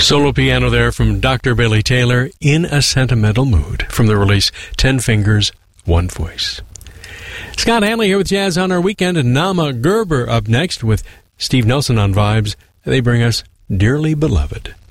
Solo piano there from Dr. Billy Taylor, In a Sentimental Mood, from the release 10 Fingers, One Voice. Scott Hanley here with Jazz on Our Weekend, and Nama Gerber up next with Steve Nelson on Vibes. They bring us Dearly Beloved.